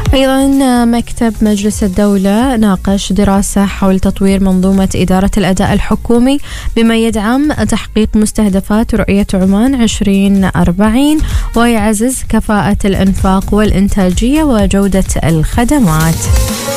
أيضا مكتب مجلس الدولة ناقش دراسة حول تطوير منظومة إدارة الأداء الحكومي بما يدعم تحقيق مستهدفات رؤية عمان 2040 ويعزز كفاءة الإنفاق والإنتاجية وجودة الخدمات.